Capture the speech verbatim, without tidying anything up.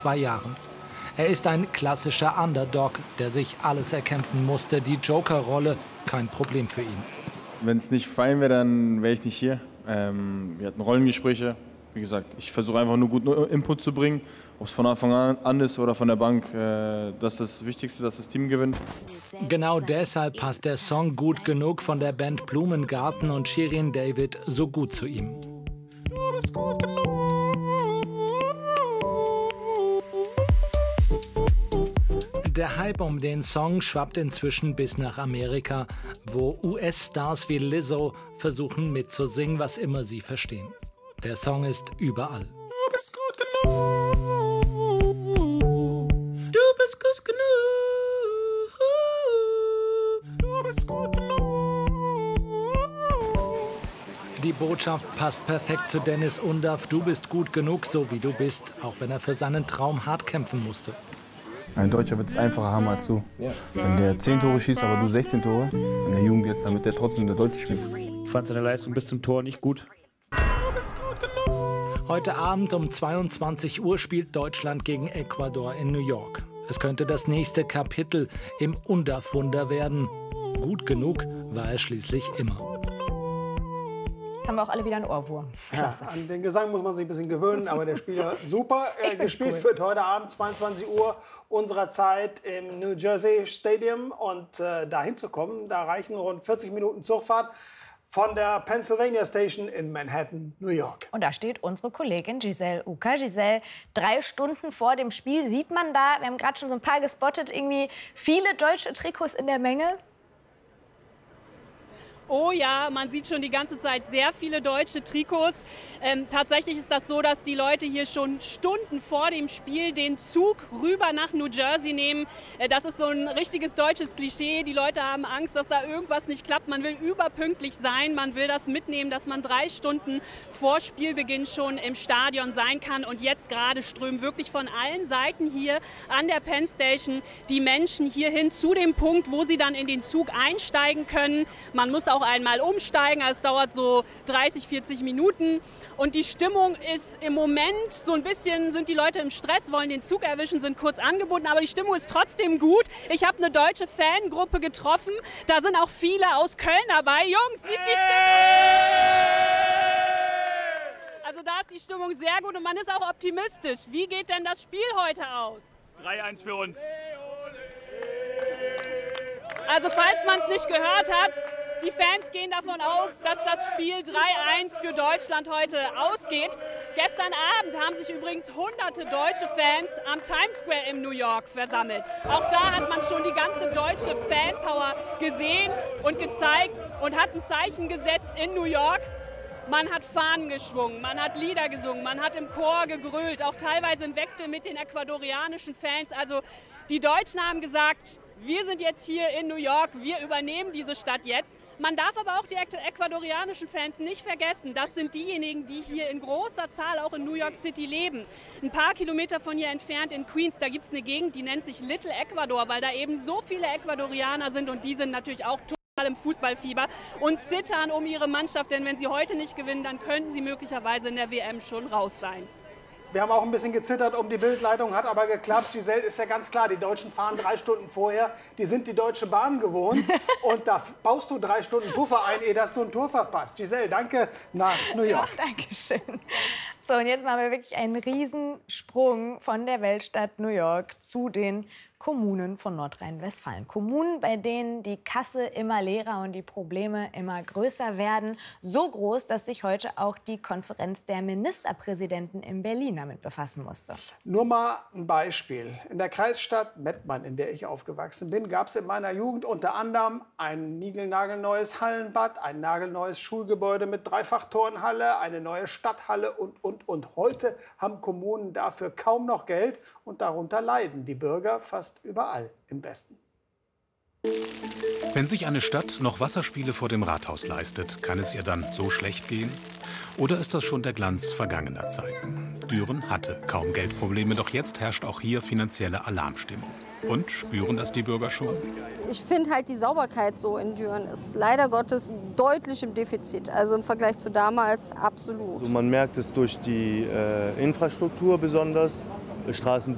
zwei Jahren. Er ist ein klassischer Underdog, der sich alles erkämpfen musste. Die Joker-Rolle, kein Problem für ihn. Wenn es nicht fein wäre, dann wäre ich nicht hier. Ähm, wir hatten Rollengespräche. Wie gesagt, ich versuche einfach nur guten Input zu bringen. Ob es von Anfang an ist oder von der Bank, äh, das ist das Wichtigste, dass das Team gewinnt. Genau deshalb passt der Song Gut genug von der Band Blumengarten und Shirin David so gut zu ihm. Du bist gut genug. Der Hype um den Song schwappt inzwischen bis nach Amerika, wo U S-Stars wie Lizzo versuchen mitzusingen, was immer sie verstehen. Der Song ist überall. Du bist gut genug. Du bist gut genug. Du bist gut genug. Die Botschaft passt perfekt zu Dennis Undaff. Du bist gut genug, so wie du bist, auch wenn er für seinen Traum hart kämpfen musste. Ein Deutscher wird es einfacher haben als du. Wenn der zehn Tore schießt, aber du sechzehn Tore, in der Jugend jetzt, dann wird der trotzdem der Deutsche spielen. Ich fand seine Leistung bis zum Tor nicht gut. Heute Abend um zweiundzwanzig Uhr spielt Deutschland gegen Ecuador in New York. Es könnte das nächste Kapitel im Undaff-Wunder werden. Gut genug war er schließlich immer. Jetzt haben wir auch alle wieder einen Ohrwurm. Klasse. Ja, an den Gesang muss man sich ein bisschen gewöhnen, aber der Spieler super äh, gespielt cool. Wird heute Abend zweiundzwanzig Uhr unserer Zeit im New Jersey Stadium. Und äh, da hinzukommen, da reichen rund vierzig Minuten Zugfahrt von der Pennsylvania Station in Manhattan, New York. Und da steht unsere Kollegin Giselle Uka. Giselle, drei Stunden vor dem Spiel sieht man da, wir haben gerade schon so ein paar gespottet, irgendwie viele deutsche Trikots in der Menge. Oh ja, man sieht schon die ganze Zeit sehr viele deutsche Trikots. Ähm, tatsächlich ist das so, dass die Leute hier schon Stunden vor dem Spiel den Zug rüber nach New Jersey nehmen. Äh, das ist so ein richtiges deutsches Klischee. Die Leute haben Angst, dass da irgendwas nicht klappt. Man will überpünktlich sein. Man will das mitnehmen, dass man drei Stunden vor Spielbeginn schon im Stadion sein kann. Und jetzt gerade strömen wirklich von allen Seiten hier an der Penn Station die Menschen hierhin zu dem Punkt, wo sie dann in den Zug einsteigen können. Man muss auch einmal umsteigen, es dauert so dreißig, vierzig Minuten und die Stimmung ist im Moment so ein bisschen, sind die Leute im Stress, wollen den Zug erwischen, sind kurz angebunden, aber die Stimmung ist trotzdem gut. Ich habe eine deutsche Fangruppe getroffen, da sind auch viele aus Köln dabei. Jungs, wie ist die Stimmung? Also da ist die Stimmung sehr gut und man ist auch optimistisch. Wie geht denn das Spiel heute aus? drei eins für uns. Also falls man es nicht gehört hat, die Fans gehen davon aus, dass das Spiel drei eins für Deutschland heute ausgeht. Gestern Abend haben sich übrigens hunderte deutsche Fans am Times Square in New York versammelt. Auch da hat man schon die ganze deutsche Fanpower gesehen und gezeigt und hat ein Zeichen gesetzt in New York. Man hat Fahnen geschwungen, man hat Lieder gesungen, man hat im Chor gegrölt, auch teilweise im Wechsel mit den ecuadorianischen Fans. Also die Deutschen haben gesagt, wir sind jetzt hier in New York, wir übernehmen diese Stadt jetzt. Man darf aber auch die ecuadorianischen Fans nicht vergessen. Das sind diejenigen, die hier in großer Zahl auch in New York City leben. Ein paar Kilometer von hier entfernt in Queens, da gibt es eine Gegend, die nennt sich Little Ecuador, weil da eben so viele Ecuadorianer sind und die sind natürlich auch total im Fußballfieber und zittern um ihre Mannschaft, denn wenn sie heute nicht gewinnen, dann könnten sie möglicherweise in der W M schon raus sein. Wir haben auch ein bisschen gezittert um die Bildleitung, hat aber geklappt. Giselle, ist ja ganz klar, die Deutschen fahren drei Stunden vorher. Die sind die Deutsche Bahn gewohnt. Und da baust du drei Stunden Puffer ein, ehe dass du ein Tor verpasst. Giselle, danke nach New York. Ja, danke schön. So, und jetzt machen wir wirklich einen Riesensprung von der Weltstadt New York zu den Kommunen von Nordrhein-Westfalen. Kommunen, bei denen die Kasse immer leerer und die Probleme immer größer werden. So groß, dass sich heute auch die Konferenz der Ministerpräsidenten in Berlin damit befassen musste. Nur mal ein Beispiel. In der Kreisstadt Mettmann, in der ich aufgewachsen bin, gab es in meiner Jugend unter anderem ein niegelnagelneues Hallenbad, ein nagelneues Schulgebäude mit Dreifachturnhalle, eine neue Stadthalle und, und, und. Heute haben Kommunen dafür kaum noch Geld und darunter leiden die Bürger fast überall im Westen. Wenn sich eine Stadt noch Wasserspiele vor dem Rathaus leistet, kann es ihr dann so schlecht gehen? Oder ist das schon der Glanz vergangener Zeiten? Düren hatte kaum Geldprobleme, doch jetzt herrscht auch hier finanzielle Alarmstimmung. Und spüren das die Bürger schon? Ich finde halt, die Sauberkeit so in Düren ist leider Gottes deutlich im Defizit. Also im Vergleich zu damals absolut. Also man merkt es durch die äh, Infrastruktur besonders. Straßen